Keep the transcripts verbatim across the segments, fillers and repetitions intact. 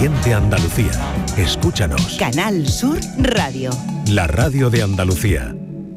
Oriente Andalucía. Escúchanos. Canal Sur Radio. La radio de Andalucía.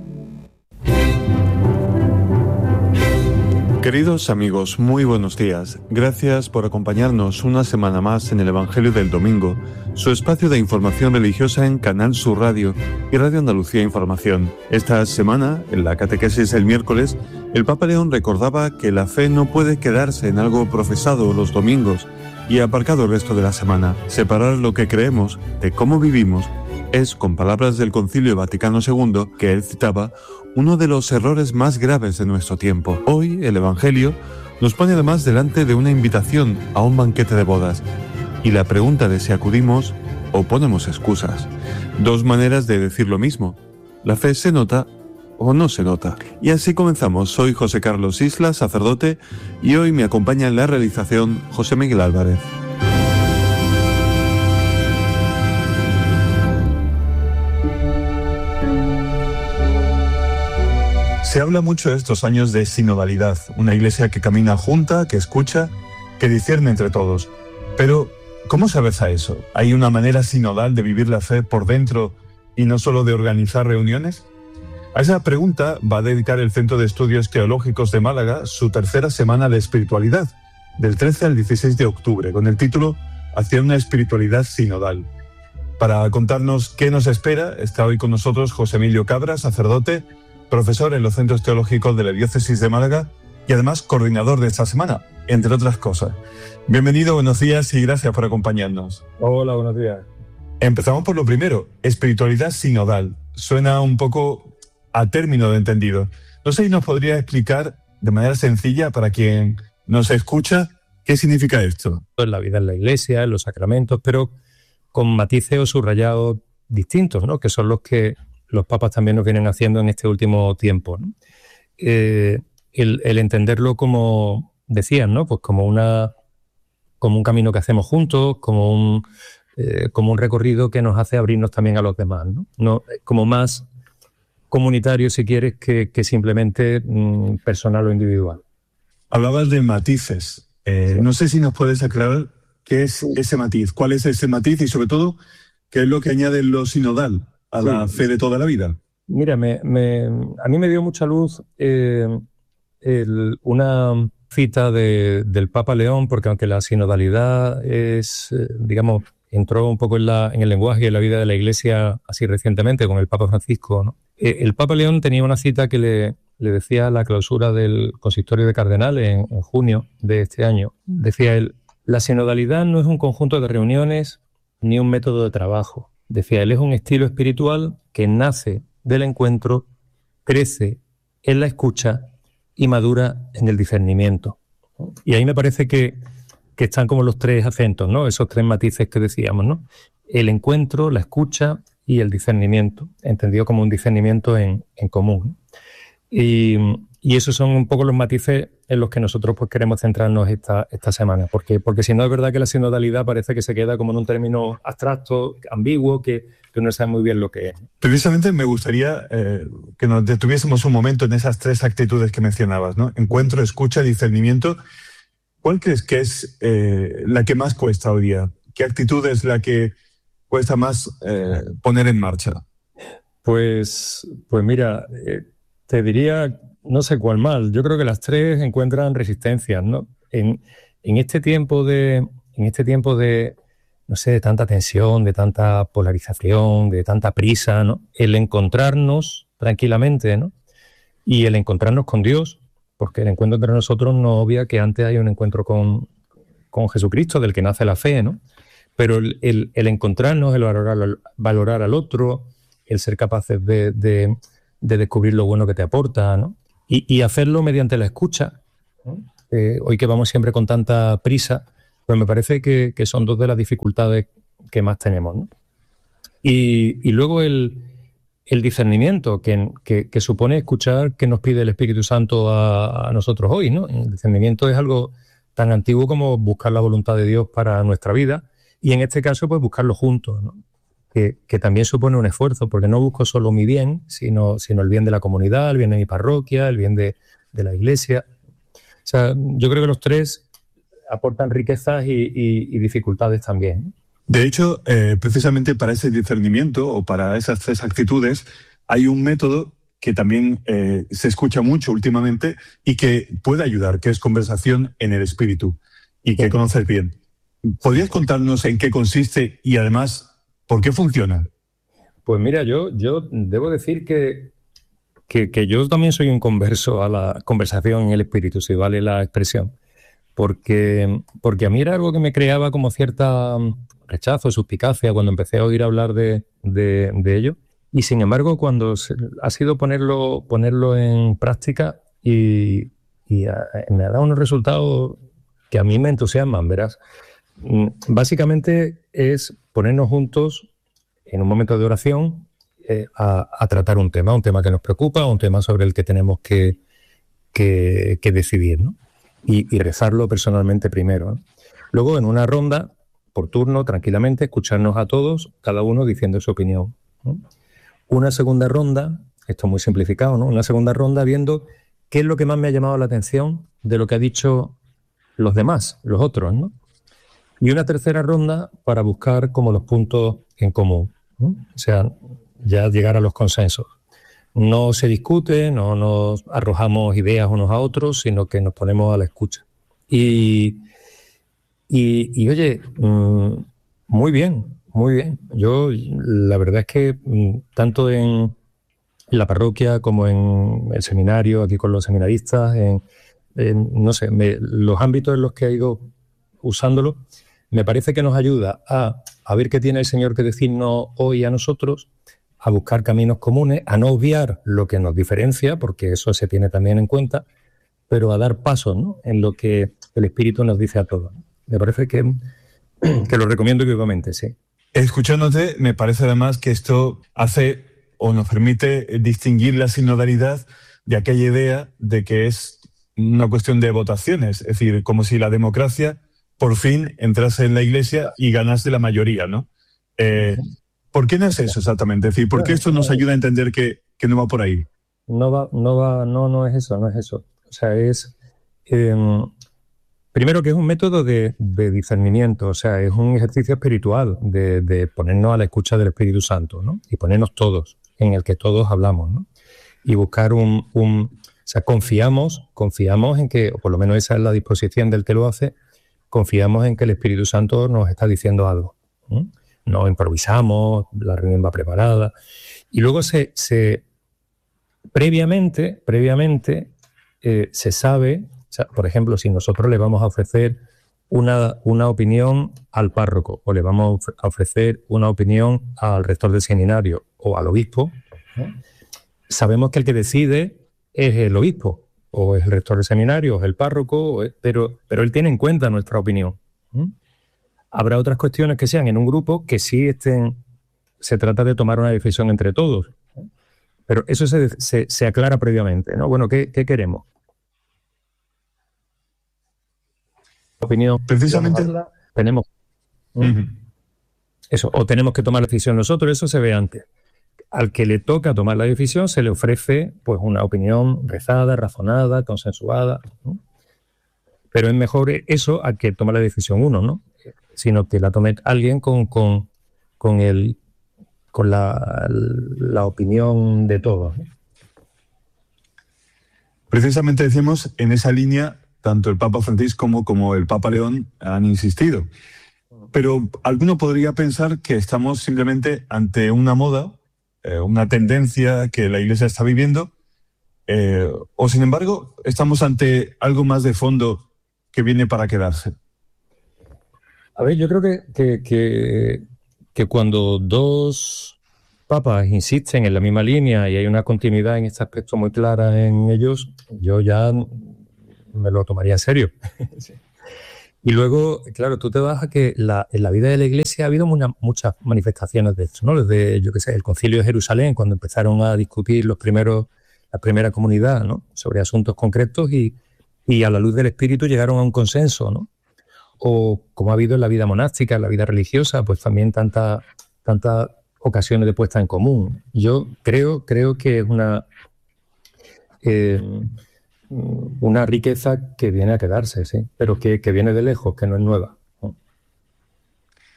Queridos amigos, muy buenos días. Gracias por acompañarnos una semana más en el Evangelio del Domingo, su espacio de información religiosa en Canal Sur Radio y Radio Andalucía Información. Esta semana, en la catequesis del miércoles, el Papa León recordaba que la fe no puede quedarse en algo profesado los domingos y aparcado el resto de la semana. Separar lo que creemos de cómo vivimos es, con palabras del Concilio Vaticano segundo, que él citaba, uno de los errores más graves de nuestro tiempo. Hoy, el Evangelio nos pone además delante de una invitación a un banquete de bodas y la pregunta de si acudimos o ponemos excusas. Dos maneras de decir lo mismo. ¿La fe se nota o no se nota? Y así comenzamos. Soy José Carlos Isla, sacerdote, y hoy me acompaña en la realización José Miguel Álvarez. Se habla mucho estos años de sinodalidad, una iglesia que camina junta, que escucha, que discierne entre todos. Pero, ¿cómo se avanza eso? ¿Hay una manera sinodal de vivir la fe por dentro y no solo de organizar reuniones? A esa pregunta va a dedicar el Centro de Estudios Teológicos de Málaga su tercera semana de espiritualidad, del trece al dieciséis de octubre, con el título Hacia una espiritualidad sinodal. Para contarnos qué nos espera, está hoy con nosotros José Emilio Cabra, sacerdote, profesor en los centros teológicos de la Diócesis de Málaga y además coordinador de esta semana, entre otras cosas. Bienvenido, buenos días y gracias por acompañarnos. Hola, buenos días. Empezamos por lo primero, espiritualidad sinodal. Suena un poco a término de entendido. No sé si nos podría explicar de manera sencilla para quien nos escucha qué significa esto. En la vida en la iglesia, en los sacramentos, pero con matices o subrayados distintos, ¿no? Que son los que los papas también nos vienen haciendo en este último tiempo, ¿no? Eh, el, el entenderlo como decían, ¿no? Pues como una como un camino que hacemos juntos, como un eh, como un recorrido que nos hace abrirnos también a los demás, ¿no? No como más comunitario, si quieres, que, que simplemente mmm, personal o individual. Hablabas de matices. Eh, sí. No sé si nos puedes aclarar qué es ese matiz, cuál es ese matiz y sobre todo qué es lo que añade lo sinodal a sí. la fe de toda la vida. Mira, me, me, a mí me dio mucha luz eh, el, una cita de, del Papa León, porque aunque la sinodalidad es, eh, digamos, entró un poco en, la, en el lenguaje y en la vida de la Iglesia así recientemente con el Papa Francisco, ¿no? Eh, el Papa León tenía una cita que le, le decía a la clausura del Consistorio de Cardenales en, en junio de este año. Decía él, la sinodalidad no es un conjunto de reuniones ni un método de trabajo. Decía él, es un estilo espiritual que nace del encuentro, crece en la escucha y madura en el discernimiento. Y ahí me parece que, que están como los tres acentos, ¿no? Esos tres matices que decíamos, ¿no? El encuentro, la escucha y el discernimiento, entendido como un discernimiento en, en común. Y, y esos son un poco los matices en los que nosotros pues queremos centrarnos esta, esta semana, porque, porque si no es verdad que la sinodalidad parece que se queda como en un término abstracto, ambiguo, que, que no sabe muy bien lo que es. Precisamente me gustaría eh, que nos detuviésemos un momento en esas tres actitudes que mencionabas, ¿no? Encuentro, escucha, discernimiento. ¿Cuál crees que es eh, la que más cuesta hoy día? ¿Qué actitud es la que cuesta más eh, poner en marcha? Pues, pues mira, eh, te diría, no sé cuál mal. Yo creo que las tres encuentran resistencias, ¿no? En, en este tiempo de, en este tiempo de, no sé, de tanta tensión, de tanta polarización, de tanta prisa, ¿no? El encontrarnos tranquilamente, ¿no? Y el encontrarnos con Dios, porque el encuentro entre nosotros no obvia que antes hay un encuentro con, con Jesucristo, del que nace la fe, ¿no? Pero el, el, el encontrarnos, el valorar, valorar al otro, el ser capaces de, de, de descubrir lo bueno que te aporta, ¿no? Y, y hacerlo mediante la escucha, ¿no? Eh, hoy que vamos siempre con tanta prisa, pues me parece que, que son dos de las dificultades que más tenemos, ¿no? Y, y luego el, el discernimiento, que, que, que supone escuchar qué nos pide el Espíritu Santo a, a nosotros hoy, ¿no? El discernimiento es algo tan antiguo como buscar la voluntad de Dios para nuestra vida, y en este caso, pues buscarlo juntos, ¿no? Que, que también supone un esfuerzo, porque no busco solo mi bien, sino, sino el bien de la comunidad, el bien de mi parroquia, el bien de, de la iglesia. O sea, yo creo que los tres aportan riquezas y, y, y dificultades también. De hecho, eh, precisamente para ese discernimiento o para esas tres actitudes hay un método que también eh, se escucha mucho últimamente y que puede ayudar, que es conversación en el espíritu y que conoces bien. ¿Podrías contarnos en qué consiste y además por qué funciona? Pues mira, yo, yo debo decir que, que, que yo también soy un converso a la conversación en el espíritu, si vale la expresión, porque, porque a mí era algo que me creaba como cierta rechazo, suspicacia cuando empecé a oír hablar de, de, de ello. Y sin embargo, cuando se, ha sido ponerlo, ponerlo en práctica y, y a, me ha dado unos resultados que a mí me entusiasman, verás. Básicamente es ponernos juntos en un momento de oración eh, a, a tratar un tema, un tema que nos preocupa, un tema sobre el que tenemos que, que, que decidir, ¿no? Y, y rezarlo personalmente primero, ¿no? Luego, en una ronda, por turno, tranquilamente, escucharnos a todos, cada uno diciendo su opinión, ¿no? Una segunda ronda, esto es muy simplificado, ¿no? Una segunda ronda viendo qué es lo que más me ha llamado la atención de lo que ha dicho los demás, los otros, ¿no? Y una tercera ronda para buscar como los puntos en común, ¿no? O sea, ya llegar a los consensos. No se discute, no nos arrojamos ideas unos a otros, sino que nos ponemos a la escucha. Y, y, y oye, mmm, muy bien, muy bien. Yo, la verdad es que mmm, tanto en la parroquia como en el seminario, aquí con los seminaristas, en, en no sé, me, los ámbitos en los que he ido usándolo, me parece que nos ayuda a, a ver qué tiene el Señor que decirnos hoy a nosotros, a buscar caminos comunes, a no obviar lo que nos diferencia, porque eso se tiene también en cuenta, pero a dar pasos, ¿no?, en lo que el Espíritu nos dice a todos. Me parece que, que lo recomiendo vivamente, sí. Escuchándote, me parece además que esto hace o nos permite distinguir la sinodalidad de aquella idea de que es una cuestión de votaciones, es decir, como si la democracia por fin entrase en la Iglesia y ganase la mayoría, ¿no? Eh, ¿Por qué no es eso exactamente? Es decir, ¿por qué esto nos ayuda a entender que, que no va por ahí? No va, no va, no, no es eso, no es eso. O sea, es eh, primero que es un método de, de discernimiento, o sea, es un ejercicio espiritual de, de ponernos a la escucha del Espíritu Santo, ¿no? Y ponernos todos, en el que todos hablamos, ¿no? Y buscar un, un o sea, confiamos, confiamos en que, o por lo menos esa es la disposición del que lo hace, confiamos en que el Espíritu Santo nos está diciendo algo, ¿no? No improvisamos, la reunión va preparada. Y luego se, se previamente, previamente eh, se sabe, o sea, por ejemplo, si nosotros le vamos a ofrecer una, una opinión al párroco o le vamos a ofrecer una opinión al rector del seminario o al obispo, ¿no?, sabemos que el que decide es el obispo o es el rector del seminario o es el párroco, o es, pero, pero él tiene en cuenta nuestra opinión, ¿no? Habrá otras cuestiones que sean en un grupo que sí estén, se trata de tomar una decisión entre todos, ¿no? Pero eso se, se, se aclara previamente, ¿no? Bueno, ¿qué, qué queremos? Opinión. Precisamente. Tenemos. Uh-huh. Eso, o tenemos que tomar la decisión nosotros, eso se ve antes. Al que le toca tomar la decisión se le ofrece pues una opinión rezada, razonada, consensuada, ¿no? Pero es mejor eso a que tome la decisión uno, ¿no? Sino que la tome alguien con, con, con, el, con la, la opinión de todos, ¿no? Precisamente decimos, en esa línea, tanto el Papa Francisco como, como el Papa León han insistido. Pero alguno podría pensar que estamos simplemente ante una moda, eh, una tendencia que la Iglesia está viviendo, eh, o sin embargo, estamos ante algo más de fondo que viene para quedarse. A ver, yo creo que, que, que, que cuando dos papas insisten en la misma línea y hay una continuidad en este aspecto muy clara en ellos, yo ya me lo tomaría en serio. Sí. Y luego, claro, tú te vas a que la, en la vida de la Iglesia ha habido una, muchas manifestaciones de esto, ¿no? Desde, yo qué sé, el Concilio de Jerusalén, cuando empezaron a discutir los primeros, la primera comunidad, ¿no?, sobre asuntos concretos y, y a la luz del Espíritu llegaron a un consenso, ¿no? O como ha habido en la vida monástica, en la vida religiosa, pues también tantas tantas ocasiones de puesta en común. Yo creo, creo que es una, eh, una riqueza que viene a quedarse, sí, pero que, que viene de lejos, que no es nueva, ¿no?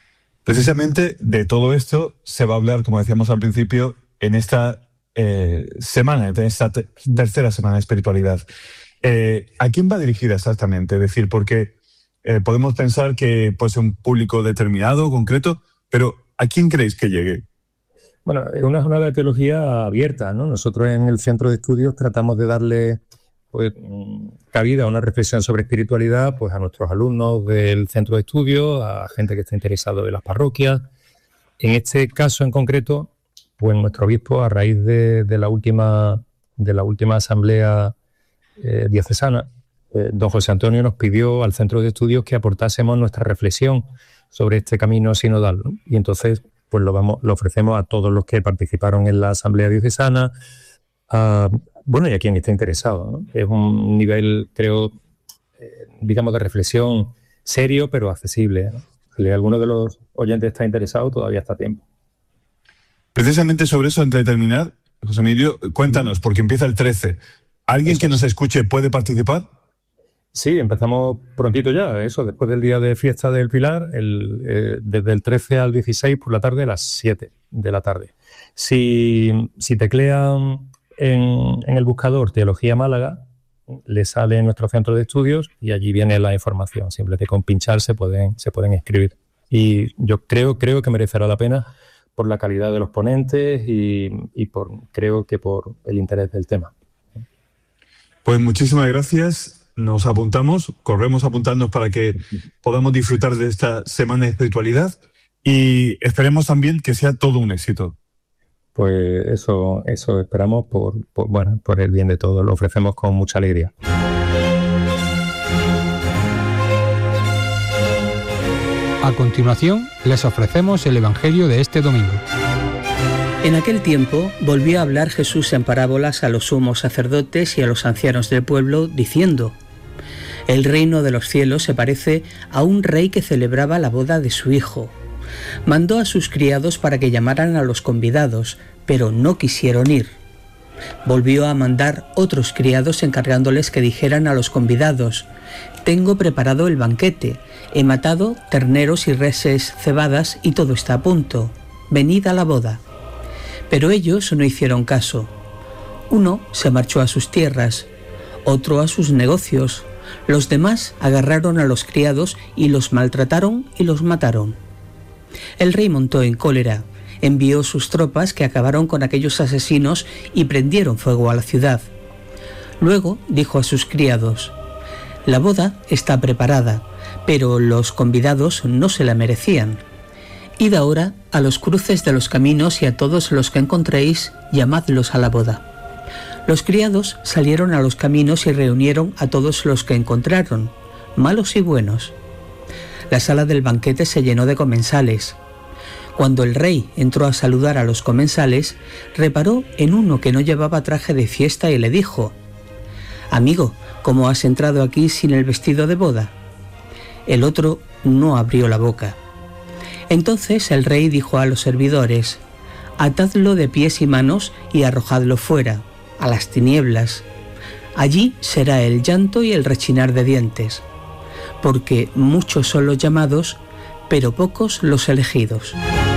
Precisamente de todo esto se va a hablar, como decíamos al principio, en esta eh, semana, en esta te- tercera semana de espiritualidad. Eh, ¿A quién va dirigida exactamente? Es decir, porque eh, podemos pensar que puede ser un público determinado, concreto, pero ¿a quién creéis que llegue? Bueno, es una jornada de teología abierta, ¿no? Nosotros en el centro de estudios tratamos de darle pues, cabida a una reflexión sobre espiritualidad pues, a nuestros alumnos del centro de estudios, a gente que está interesado en las parroquias. En este caso en concreto, pues nuestro obispo, a raíz de, de, la, última, de la última asamblea eh, diocesana, eh, don José Antonio nos pidió al centro de estudios que aportásemos nuestra reflexión sobre este camino sinodal, ¿no? Y entonces pues lo, vamos, lo ofrecemos a todos los que participaron en la asamblea diocesana, a, bueno, y a quien esté interesado, ¿no? Es un nivel, creo, eh, digamos, de reflexión serio, pero accesible, ¿no? Si alguno de los oyentes está interesado, todavía está a tiempo. Precisamente sobre eso, antes de terminar, José Emilio, cuéntanos, porque empieza el trece. ¿Alguien eso que nos escuche puede participar? Sí, empezamos prontito ya, eso, después del día de fiesta del Pilar, el, eh, desde el trece al dieciséis por la tarde a las siete de la tarde. Si, si teclean en, en el buscador Teología Málaga, le sale en nuestro centro de estudios y allí viene la información. Simplemente con pinchar se pueden, se pueden inscribir. Y yo creo, creo que merecerá la pena por la calidad de los ponentes y, y por, creo que por el interés del tema. Pues muchísimas gracias. Nos apuntamos, corremos a apuntarnos para que podamos disfrutar de esta semana de espiritualidad y esperemos también que sea todo un éxito. Pues eso, eso esperamos por, por, bueno, por el bien de todos. Lo ofrecemos con mucha alegría. A continuación, les ofrecemos el Evangelio de este domingo. En aquel tiempo volvió a hablar Jesús en parábolas a los sumos sacerdotes y a los ancianos del pueblo, diciendo: El reino de los cielos se parece a un rey que celebraba la boda de su hijo. Mandó a sus criados para que llamaran a los convidados, pero no quisieron ir. Volvió a mandar otros criados encargándoles que dijeran a los convidados: Tengo preparado el banquete, he matado terneros y reses cebadas y todo está a punto. Venid a la boda. Pero ellos no hicieron caso. Uno se marchó a sus tierras, otro a sus negocios. Los demás agarraron a los criados y los maltrataron y los mataron. El rey montó en cólera, envió sus tropas que acabaron con aquellos asesinos y prendieron fuego a la ciudad. Luego dijo a sus criados: La boda está preparada, pero los convidados no se la merecían. Id ahora a los cruces de los caminos y a todos los que encontréis, llamadlos a la boda. Los criados salieron a los caminos y reunieron a todos los que encontraron, malos y buenos. La sala del banquete se llenó de comensales. Cuando el rey entró a saludar a los comensales, reparó en uno que no llevaba traje de fiesta y le dijo: Amigo, ¿cómo has entrado aquí sin el vestido de boda? El otro no abrió la boca. Entonces el rey dijo a los servidores: Atadlo de pies y manos y arrojadlo fuera, a las tinieblas. Allí será el llanto y el rechinar de dientes, porque muchos son los llamados, pero pocos los elegidos.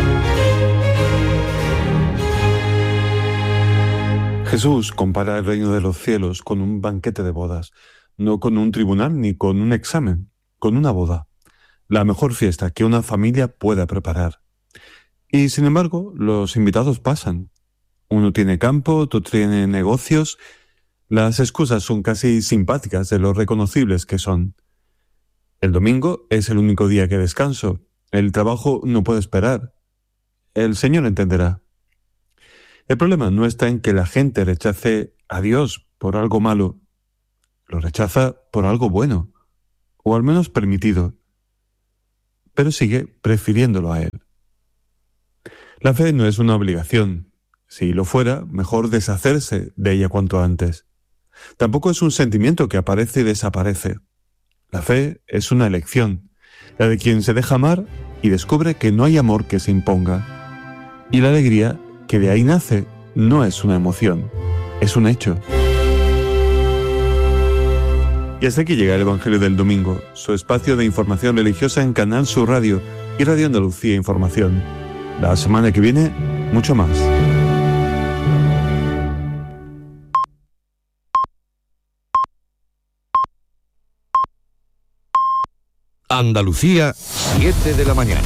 Jesús compara el reino de los cielos con un banquete de bodas, no con un tribunal ni con un examen, con una boda, la mejor fiesta que una familia pueda preparar. Y sin embargo, los invitados pasan. Uno tiene campo, otro tiene negocios. Las excusas son casi simpáticas de lo reconocibles que son. El domingo es el único día que descanso. El trabajo no puede esperar. El Señor entenderá. El problema no está en que la gente rechace a Dios por algo malo. Lo rechaza por algo bueno, o al menos permitido, pero sigue prefiriéndolo a Él. La fe no es una obligación. Si lo fuera, mejor deshacerse de ella cuanto antes. Tampoco es un sentimiento que aparece y desaparece. La fe es una elección, la de quien se deja amar y descubre que no hay amor que se imponga. Y la alegría que de ahí nace no es una emoción, es un hecho. Y hasta aquí llega el Evangelio del Domingo, su espacio de información religiosa en Canal Sur Radio, y Radio Andalucía Información. La semana que viene, mucho más. Andalucía, siete de la mañana.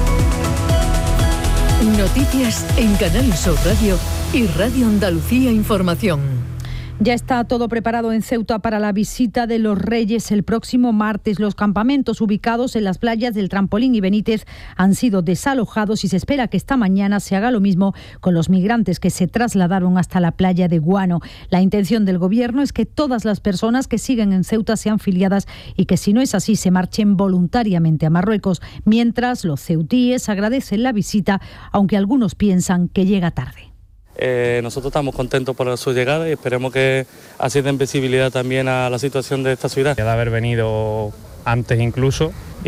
Noticias en Canal Sur Radio y Radio Andalucía Información. Ya está todo preparado en Ceuta para la visita de los Reyes el próximo martes. Los campamentos ubicados en las playas del Trampolín y Benítez han sido desalojados y se espera que esta mañana se haga lo mismo con los migrantes que se trasladaron hasta la playa de Guano. La intención del Gobierno es que todas las personas que siguen en Ceuta sean filiadas y que, si no es así, se marchen voluntariamente a Marruecos, mientras los ceutíes agradecen la visita, aunque algunos piensan que llega tarde. Eh, nosotros estamos contentos por su llegada y esperemos que así den visibilidad también a la situación de esta ciudad. De haber venido antes incluso,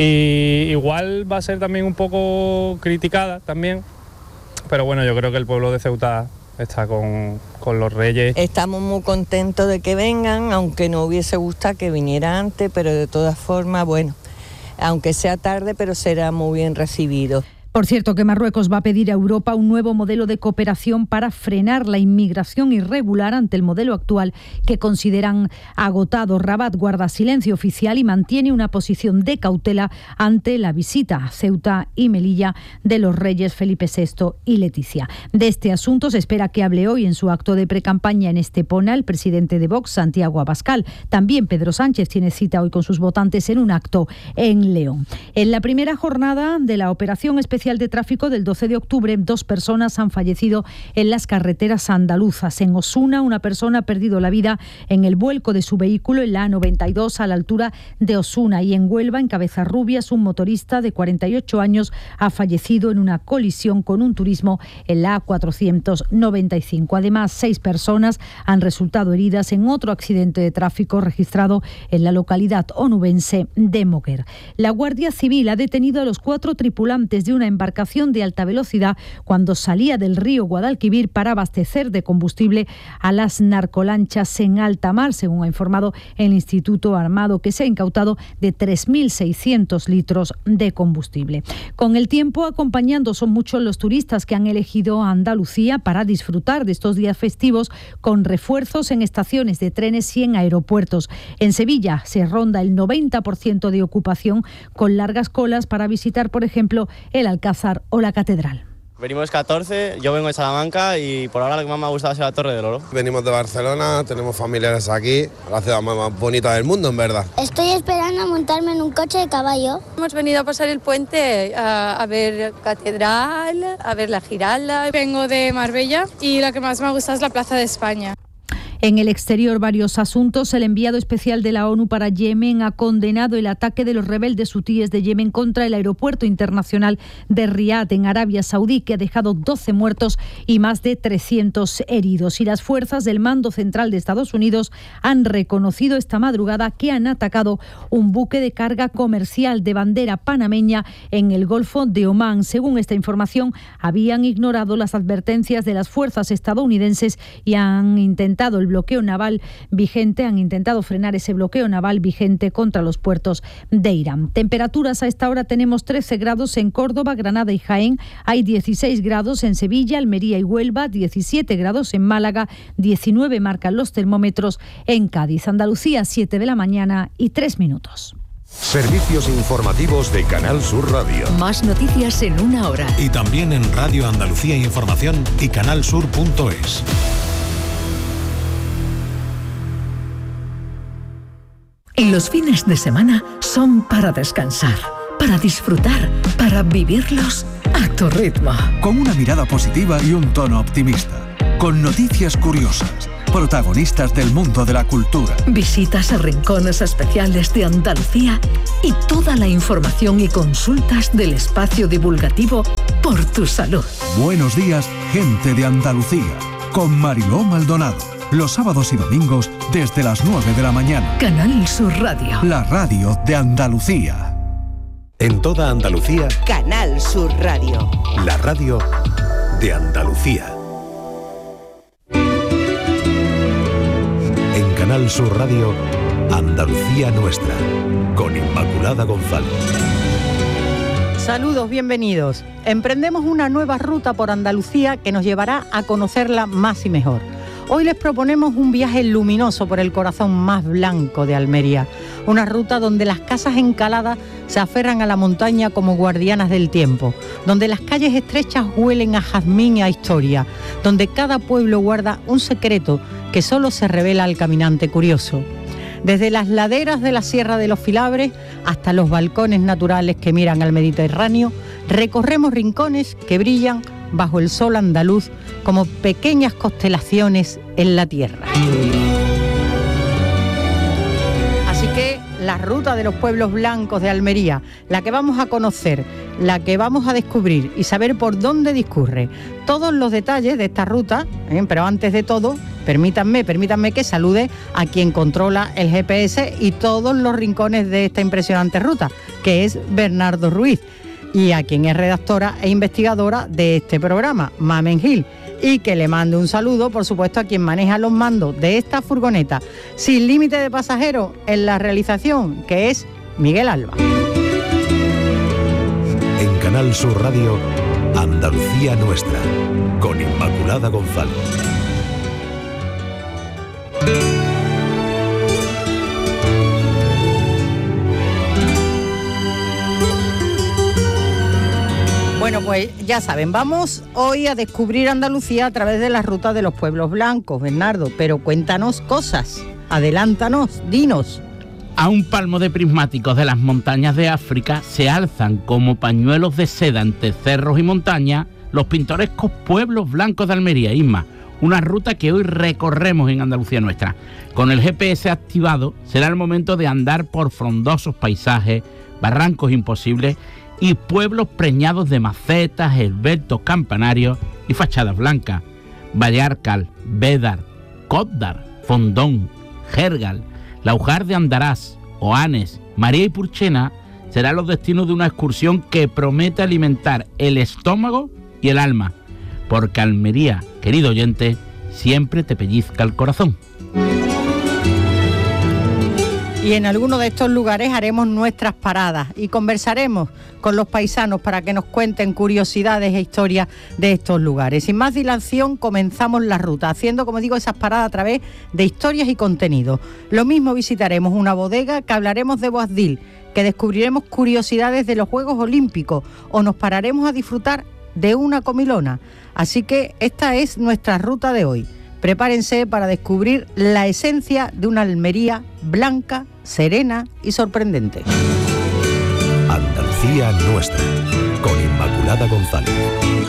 y igual va a ser también un poco criticada también, pero bueno, yo creo que el pueblo de Ceuta está con, con los Reyes. Estamos muy contentos de que vengan, aunque nos hubiese gustado que viniera antes, pero de todas formas, bueno, aunque sea tarde, pero será muy bien recibido. Por cierto, que Marruecos va a pedir a Europa un nuevo modelo de cooperación para frenar la inmigración irregular ante el modelo actual que consideran agotado. Rabat guarda silencio oficial y mantiene una posición de cautela ante la visita a Ceuta y Melilla de los reyes Felipe sexto y Leticia. De este asunto se espera que hable hoy en su acto de precampaña en Estepona el presidente de Vox, Santiago Abascal. También Pedro Sánchez tiene cita hoy con sus votantes en un acto en León. En la primera jornada de la operación especial de tráfico del doce de octubre, dos personas han fallecido en las carreteras andaluzas. En Osuna, una persona ha perdido la vida en el vuelco de su vehículo en la A noventa y dos a la altura de Osuna, y en Huelva, en Cabezarrubias, un motorista de cuarenta y ocho años ha fallecido en una colisión con un turismo en la A cuatrocientos noventa y cinco. Además, seis personas han resultado heridas en otro accidente de tráfico registrado en la localidad onubense de Moguer. La Guardia Civil ha detenido a los cuatro tripulantes de una embarcación de alta velocidad cuando salía del río Guadalquivir para abastecer de combustible a las narcolanchas en alta mar, según ha informado el Instituto Armado, que se ha incautado de tres mil seiscientos litros de combustible. Con el tiempo acompañando, son muchos los turistas que han elegido Andalucía para disfrutar de estos días festivos, con refuerzos en estaciones de trenes y en aeropuertos. En Sevilla se ronda el noventa por ciento de ocupación, con largas colas para visitar, por ejemplo, el Alcázar o la Catedral. Venimos catorce, yo vengo de Salamanca y por ahora lo que más me ha gustado es la Torre del Oro. Venimos de Barcelona, tenemos familiares aquí, la ciudad más bonita del mundo, en verdad. Estoy esperando a montarme en un coche de caballo. Hemos venido a pasar el puente a, a ver Catedral, a ver la Giralda. Vengo de Marbella y lo que más me gusta es la Plaza de España. En el exterior, varios asuntos. El enviado especial de la ONU para Yemen ha condenado el ataque de los rebeldes hutíes de Yemen contra el aeropuerto internacional de Riad, en Arabia Saudí, que ha dejado doce muertos y más de trescientos heridos. Y las fuerzas del Mando Central de Estados Unidos han reconocido esta madrugada que han atacado un buque de carga comercial de bandera panameña en el Golfo de Omán. Según esta información, habían ignorado las advertencias de las fuerzas estadounidenses y han intentado el bloqueo naval vigente, han intentado frenar ese bloqueo naval vigente contra los puertos de Irán. Temperaturas: a esta hora tenemos trece grados en Córdoba, Granada y Jaén, hay dieciséis grados en Sevilla, Almería y Huelva, diecisiete grados en Málaga, diecinueve marcan los termómetros en Cádiz. Andalucía, siete de la mañana y tres minutos. Servicios informativos de Canal Sur Radio. Más noticias en una hora. Y también en Radio Andalucía Información y canalsur punto es. Los fines de semana son para descansar, para disfrutar, para vivirlos a tu ritmo. Con una mirada positiva y un tono optimista. Con noticias curiosas, protagonistas del mundo de la cultura. Visitas a rincones especiales de Andalucía y toda la información y consultas del espacio divulgativo Por tu Salud. Buenos días, gente de Andalucía, con Mariló Maldonado. Los sábados y domingos desde las nueve de la mañana. Canal Sur Radio. La radio de Andalucía. En toda Andalucía, Canal Sur Radio. La radio de Andalucía. En Canal Sur Radio, Andalucía Nuestra, con Inmaculada González. Saludos, bienvenidos. Emprendemos una nueva ruta por Andalucía que nos llevará a conocerla más y mejor. Hoy les proponemos un viaje luminoso por el corazón más blanco de Almería. Una ruta donde las casas encaladas se aferran a la montaña como guardianas del tiempo, donde las calles estrechas huelen a jazmín y a historia, donde cada pueblo guarda un secreto que solo se revela al caminante curioso. Desde las laderas de la Sierra de los Filabres hasta los balcones naturales que miran al Mediterráneo, recorremos rincones que brillan bajo el sol andaluz como pequeñas constelaciones en la tierra. Así que la ruta de los pueblos blancos de Almería, la que vamos a conocer, la que vamos a descubrir y saber por dónde discurre. Todos los detalles de esta ruta, ¿eh? Pero antes de todo, permítanme, permítanme que salude a quien controla el G P S y todos los rincones de esta impresionante ruta, que es Bernardo Ruiz, y a quien es redactora e investigadora de este programa, Mamen Gil, y que le mande un saludo, por supuesto, a quien maneja los mandos de esta furgoneta sin límite de pasajeros en la realización, que es Miguel Alba. En Canal Sur Radio, Andalucía Nuestra, con Inmaculada González. Bueno, pues ya saben, vamos hoy a descubrir Andalucía a través de la ruta de los pueblos blancos, Bernardo, pero cuéntanos cosas, adelántanos, dinos. A un palmo de prismáticos de las montañas de África se alzan como pañuelos de seda entre cerros y montañas los pintorescos pueblos blancos de Almería, Isma, una ruta que hoy recorremos en Andalucía Nuestra. Con el G P S activado será el momento de andar por frondosos paisajes, barrancos imposibles y pueblos preñados de macetas, esbeltos campanarios y fachadas blancas. Vallarcal, Bédar, Cótdar, Fondón, Jergal, Laujar de Andarás, Oanes, María y Purchena serán los destinos de una excursión que promete alimentar el estómago y el alma, porque Almería, querido oyente, siempre te pellizca el corazón. Y en alguno de estos lugares haremos nuestras paradas y conversaremos con los paisanos para que nos cuenten curiosidades e historias de estos lugares. Sin más dilación, comenzamos la ruta, haciendo, como digo, esas paradas a través de historias y contenidos. Lo mismo visitaremos una bodega, que hablaremos de Boabdil, que descubriremos curiosidades de los Juegos Olímpicos o nos pararemos a disfrutar de una comilona. Así que esta es nuestra ruta de hoy. Prepárense para descubrir la esencia de una Almería blanca, serena y sorprendente. Andalucía Nuestra, con Inmaculada González.